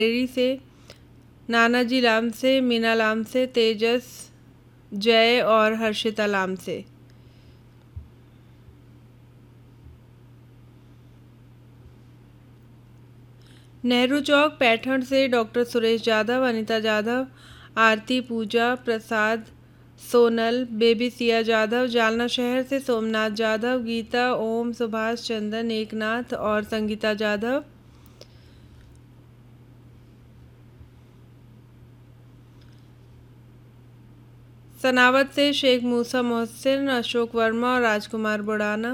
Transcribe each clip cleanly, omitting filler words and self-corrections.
रायबरेली से, नानाजी लाम से, मीना लाम से, तेजस, जय और हर्षिता लाम से। नेहरू चौक पैठण से डॉक्टर सुरेश जाधव, अनीता जाधव, आरती, पूजा, प्रसाद, सोनल, बेबी सिया जाधव। जालना शहर से सोमनाथ जाधव, गीता, ओम, सुभाष, चंदन, एकनाथ और संगीता जाधव। सनावत से शेख मूसा मोहसिन, अशोक वर्मा और राजकुमार बुड़ाना।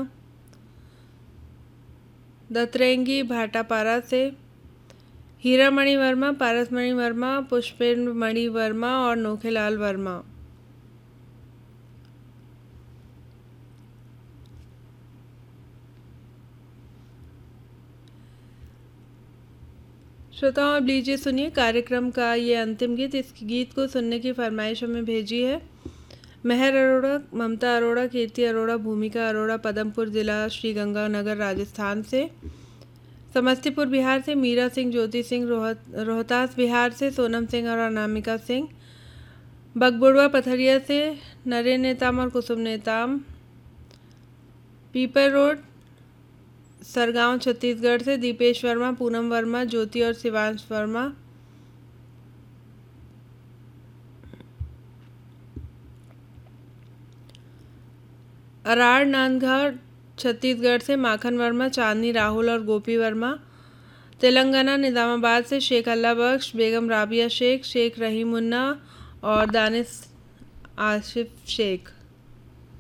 दतरेंगी भाटापारा से हीरामणि वर्मा, पारसमणि वर्मा, पुष्पेंद्रमणि वर्मा और नोखेलाल वर्मा। श्रोताओं, अब लीजिए सुनिए कार्यक्रम का ये अंतिम गीत। इस गीत को सुनने की फरमाइश हमें भेजी है मेहर अरोड़ा, ममता अरोड़ा, कीर्ति अरोड़ा, भूमिका अरोड़ा, पदमपुर जिला श्रीगंगानगर राजस्थान से। समस्तीपुर बिहार से मीरा सिंह, ज्योति सिंह, रोहतास बिहार से सोनम सिंह और अनामिका सिंह। बगबुड़वा पथरिया से नरेन नेताम और कुसुम नेताम। पीपर रोड सरगांव छत्तीसगढ़ से दीपेश वर्मा, पूनम वर्मा, ज्योति और शिवांश वर्मा। अराड़ नांदघाट छत्तीसगढ़ से माखन वर्मा, चांदनी, राहुल और गोपी वर्मा। तेलंगाना निजामाबाद से शेख अल्लाह बख्श, बेगम राबिया शेख, शेख रहीमुन्ना और दानिश आसिफ शेख।